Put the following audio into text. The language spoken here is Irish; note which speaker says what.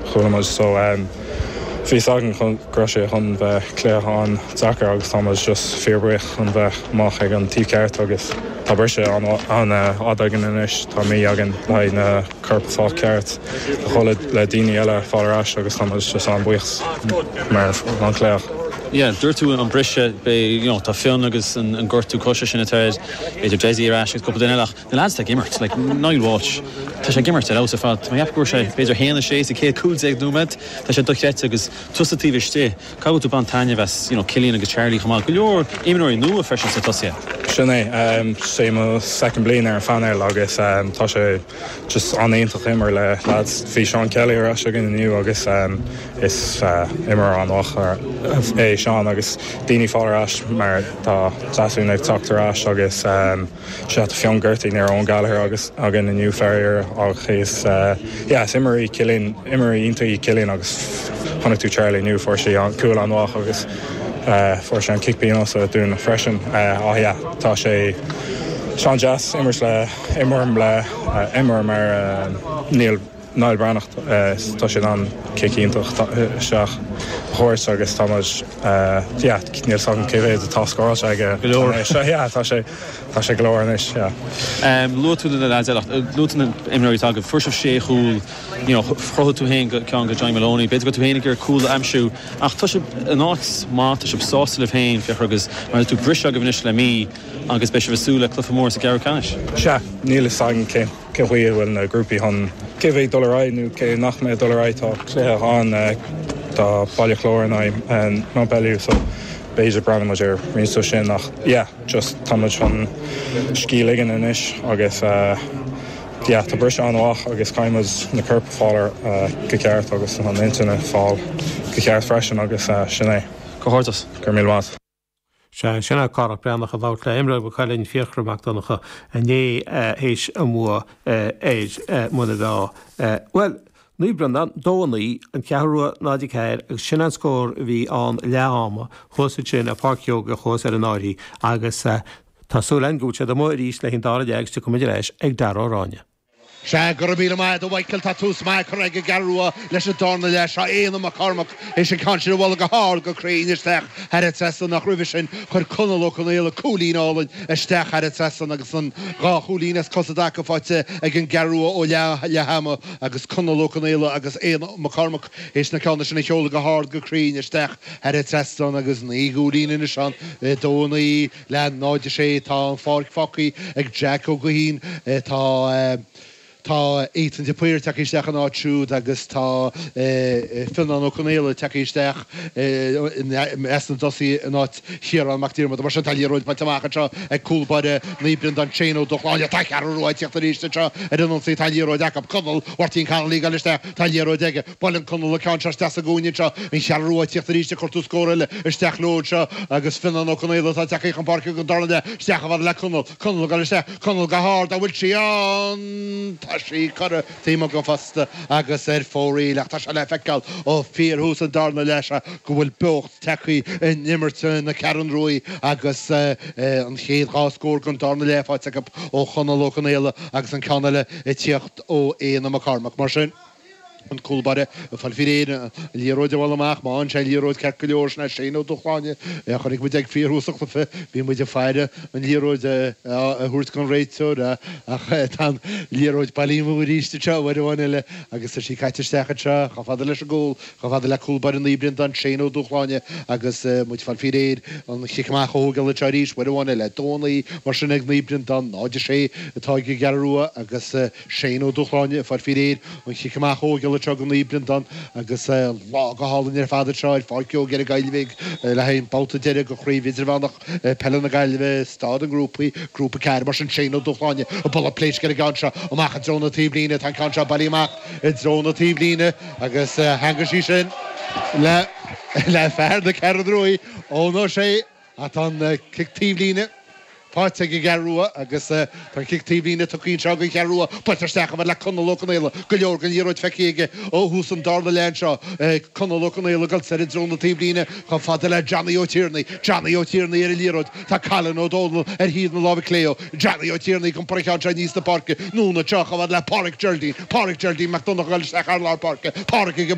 Speaker 1: chulamid so Bhí sagan chun groise chun bheith cléachán Zachar agus Thomas just fearbrich chun bheith mach ag an tíceart agus tá brise an ádagan inis tá mí agan le na corpa fáil ceart chola le daoine eile fáilrás agus Thomas just an buíochs mar an cléach.
Speaker 2: Yeah, dúirtú an brise be tá fion agus an gurtú cosise sin atéid idir Jay-Z arás agus cúpa duineach. The lads tá gimmert, like Nile Walsh. Tá sé gimmert ar fad. Má heapgúir sé beidir héana sé sa céad cúlteag númed, tá sé dochete agus tusatíh té. Cabú tú ban taine bheits Cillian agus Charlie chamáil go leor éonóirí nua freisin sa tosia.
Speaker 1: Sinné sé mo second blian ar fan agus tá sé just anéintach immer le lads hí Sean Kelly arás agin inniu agus is immer an áchar Sean agus daoine fáilrás mar tá tasún ag tuachtarrás agus sé fion gurtaí ar ón Gallagher agus agin inniu ferrier ach is immerí Cillian immerí intaí Cillian agus chuna tú Charlie nu for sé an cool an wach agus for sé an kickbean also dún freisin tá sé Sean Jazz immer mar Niall Branacht tá sé an kicíintach seach chóirs agus Thomas níl san céhéad atá scóráil aige tá sé glóirnis.
Speaker 2: Lútú na leach lútan imráí tag fursah sé chúil frothú tú héin cean go Johnny Maloney, beidir go tú hénig ar cool amsú ach tá sé an áit má tá sé sásta le féin fech agus mar tú brise go bhnis le mí agus be se bhsúla clufamór sa Garrett Canis.
Speaker 1: Se níl is san céhuiil bhfuil na grúpi hon $1 nu cé nach mé $1 tá cléthe an tá bailile chlór an ná beú so béidir brandmaidir rinú sin nach just táid chun scíligan inis agus tá brise anhach agus caiimiid na curpa fáir go ceart agus an intena fáil go ceart freisin agus sinné.
Speaker 2: Cohortas
Speaker 1: gur mí más.
Speaker 3: Sinna carach breannach a bhát le imre go chailinn fiochrúachtánacha a né hééis an mua éid muna dá. Well, ní brandan dónaí an cehrú nádi céir agus sin an scór bhí an leáma chusa sin a parcioga chus ar an áirí agus tású len gúte do mó rís le hín dála deagste go idir éis ag darráine.
Speaker 4: Se gur bíle maid ó bhaicil tatús mai chu ag garúa leis an dána leis a éanam a carmach é sin cantir bhil go háil go chréinisteach head testa nach ruhi sin chur conalócan éile cúlínálainn isteach head testa agus an gá chúlínas cosadaach go fáite ag an garúa ó lehama agus conalócan éile agus éanam a carmach és na ceanna sin cheola go háil go chréinisteach head testa agus ní gúlín in sean dónaí le náide sé tá an fácaí ag Jack ó go hín tá éan de puir takeisteach an áitsúd agus tá finan ó chunéile takeisteach estan dosí an áit siar an mactíir mar sin talíróid mai tamachcha ag cúlbáide níbrin an chéó dochláine takearróid teachtar ríiste ar an sé talíróid ag conal ortíín canlí galiste talíróid aige ballin conal le canse de a gúine hín searróid teachtar ríiste chuú scóile isteach lód agus finan ó chunéile tá take an park go darna steach bhar le conal galiste conal go hard a bhfuil si an sí cara téime go fasta agus fóí leach tá se le feicáil ó fíorhús an darna leis go bhfuil beocht techaí in Nimmerton na cean roí agus an chéadá scór gon darna leáid ó chonalócan éile agus an canile i tíocht ó éanam a carmach mar sin. An cúlbare fan firéine líróide bhil amach má an sé líróid ce go leor na sé ó dochláine chunig mu ag fíorhúsachta fe bhí muide feide an líróid thuirt gan réitú tan líróid bailímú ríiste bhhaile agus sí caiiteistecha cha fada leis a ggóil cha fada le cúlbar an líbrin an sé ó dochláine agus muid fan firéad an chiach ógal le teéis bhhaine le dónaí mar sin ag líbrin an náidir sé atá go gearúa agus sé ó dochláine far firéad an chiach ógal gan líbrin dan agus lá go hálan ar fáidir seáid fáceó gur a gaiilehíh le haon bouta deire go chríomhíidir bhánach pellan na gaiileh stád an grúpa ceir mar sin sé ó dochláine a bol pléis gur a ganse amach an drona tíblíine tan canse bailíach i drona tíblíine agus hangar sí sin le fear na ceadróí ó nó sé a tan tíblíine Páte go garúa agus tá kictíhíine tuín se go garúa butarsteach le conalócan éile go leor gan íróid feicéige ó hús an darla lein seo conalócan éile gal sé drona tíblíine chu fada le Johnny O'Tierney ar líróid tá Callan O'Donnell ar híad na lábh léo Johnny O'Tierney go paricáte níos na parke núna teach le Park Geraldine McDonagh gal ar lá parke Park